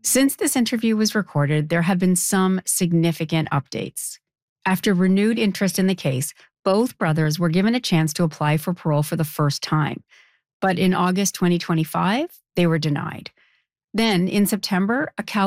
Since this interview was recorded, there have been some significant updates. After renewed interest in the case, both brothers were given a chance to apply for parole for the first time. But in August 2025, they were denied. Then, in September, a